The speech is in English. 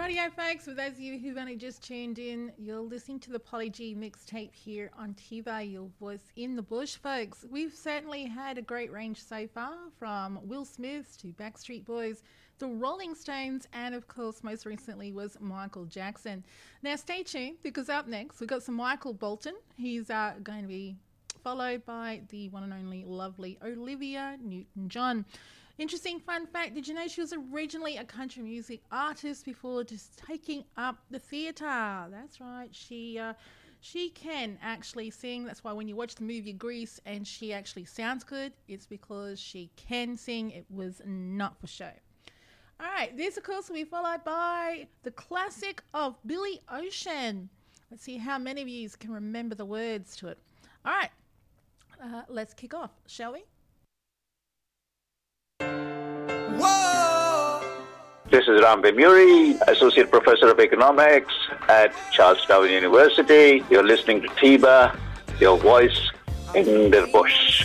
Rightio, folks, for those of you who've only just tuned in, you're listening to the Polly G mixtape here on TIBA, your voice in the bush, folks. We've certainly had a great range so far, from Will Smith to Backstreet Boys, the Rolling Stones, and of course, most recently was Michael Jackson. Now, stay tuned, because up next, we've got some Michael Bolton. He's going to be followed by the one and only lovely Olivia Newton-John. Interesting fun fact, did you know she was originally a country music artist before just taking up the theatre? That's right, she can actually sing. That's why when you watch the movie Grease and she actually sounds good, it's because she can sing. It was not for show. All right, this of course will be followed by the classic of Billy Ocean. Let's see how many of you can remember the words to it. All right, let's kick off, shall we? Whoa! This is Rambe Muri, Associate Professor of Economics at Charlestown University. You're listening to TIBA, your voice in the bush.